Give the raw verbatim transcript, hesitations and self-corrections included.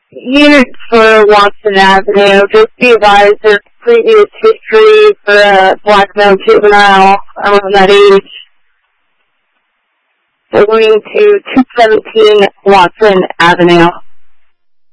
Units for Watson Avenue. Just be advised there's previous history for a black male juvenile around that age. Going to two seventeen Watson Avenue.